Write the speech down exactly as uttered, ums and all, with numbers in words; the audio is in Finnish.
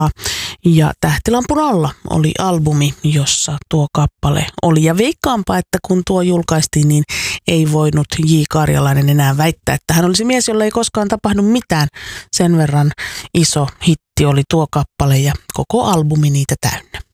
Ja Tähtilampun alla oli albumi, jossa tuo kappale oli. Ja veikkaanpa, että kun tuo julkaistiin, niin ei voinut J. Karjalainen enää väittää, että hän olisi mies, jolle ei koskaan tapahdu mitään. Sen verran iso hitti oli tuo kappale ja koko albumi niitä täynnä.